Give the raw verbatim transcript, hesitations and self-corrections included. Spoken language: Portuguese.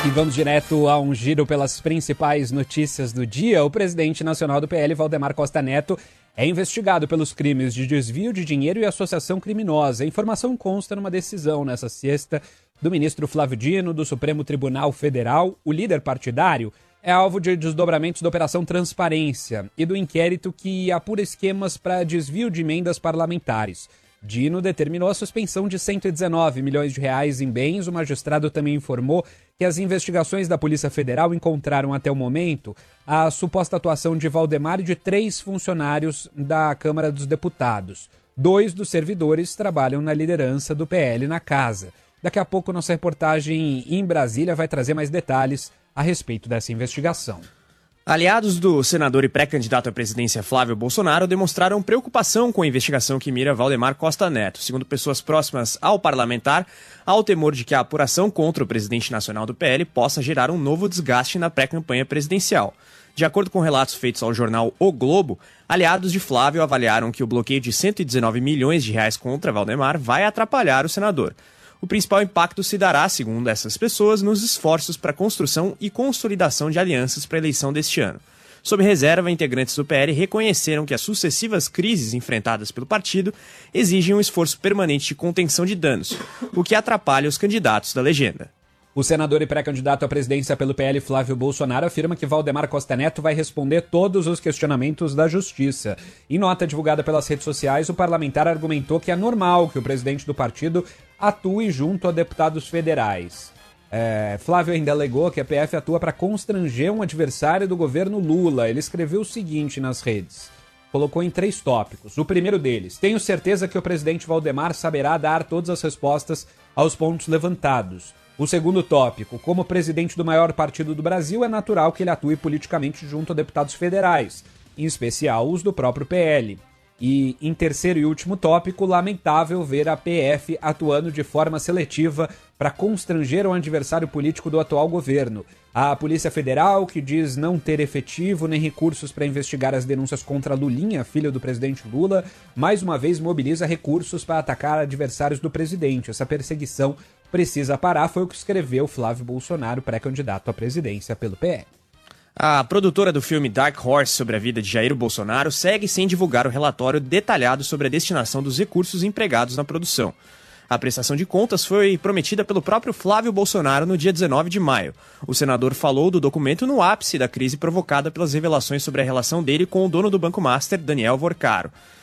E vamos direto a um giro pelas principais notícias do dia. O presidente nacional do P L, Valdemar Costa Neto, é investigado pelos crimes de desvio de dinheiro e associação criminosa. A informação consta numa decisão nessa sexta do ministro Flávio Dino, do Supremo Tribunal Federal. O líder partidário é alvo de desdobramentos da Operação Transparência e do inquérito que apura esquemas para desvio de emendas parlamentares. Dino determinou a suspensão de cento e dezenove milhões de reais em bens. O magistrado também informou que as investigações da Polícia Federal encontraram até o momento a suposta atuação de Valdemar e de três funcionários da Câmara dos Deputados. Dois dos servidores trabalham na liderança do P L na casa. Daqui a pouco, nossa reportagem em Brasília vai trazer mais detalhes a respeito dessa investigação. Aliados do senador e pré-candidato à presidência Flávio Bolsonaro demonstraram preocupação com a investigação que mira Valdemar Costa Neto. Segundo pessoas próximas ao parlamentar, há o temor de que a apuração contra o presidente nacional do P L possa gerar um novo desgaste na pré-campanha presidencial. De acordo com relatos feitos ao jornal O Globo, aliados de Flávio avaliaram que o bloqueio de cento e dezenove milhões de reais contra Valdemar vai atrapalhar o senador. O principal impacto se dará, segundo essas pessoas, nos esforços para a construção e consolidação de alianças para a eleição deste ano. Sob reserva, integrantes do P L reconheceram que as sucessivas crises enfrentadas pelo partido exigem um esforço permanente de contenção de danos, o que atrapalha os candidatos da legenda. O senador e pré-candidato à presidência pelo P L, Flávio Bolsonaro, afirma que Valdemar Costa Neto vai responder todos os questionamentos da Justiça. Em nota divulgada pelas redes sociais, o parlamentar argumentou que é normal que o presidente do partido atue junto a deputados federais. É, Flávio ainda alegou que a P F atua para constranger um adversário do governo Lula. Ele escreveu o seguinte nas redes. Colocou em três tópicos. O primeiro deles: tenho certeza que o presidente Valdemar saberá dar todas as respostas aos pontos levantados. O segundo tópico: como presidente do maior partido do Brasil, é natural que ele atue politicamente junto a deputados federais, em especial os do próprio P L. E, em terceiro e último tópico, lamentável ver a P F atuando de forma seletiva para constranger um adversário político do atual governo. A Polícia Federal, que diz não ter efetivo nem recursos para investigar as denúncias contra Lulinha, filho do presidente Lula, mais uma vez mobiliza recursos para atacar adversários do presidente. Essa perseguição precisa parar, foi o que escreveu Flávio Bolsonaro, pré-candidato à presidência pelo P L. A produtora do filme Dark Horse sobre a vida de Jair Bolsonaro segue sem divulgar o relatório detalhado sobre a destinação dos recursos empregados na produção. A prestação de contas foi prometida pelo próprio Flávio Bolsonaro no dia dezenove de maio. O senador falou do documento no ápice da crise provocada pelas revelações sobre a relação dele com o dono do Banco Master, Daniel Vorcaro.